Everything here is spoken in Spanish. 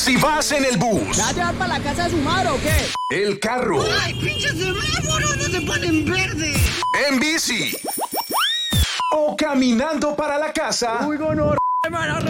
Si vas en el bus. ¿Ya llevar para la casa de su madre o qué? El carro. ¡Ay, pinches semáforos! ¡No se ponen verde! En bici. O caminando para la casa. Uy, gonorrea, me van a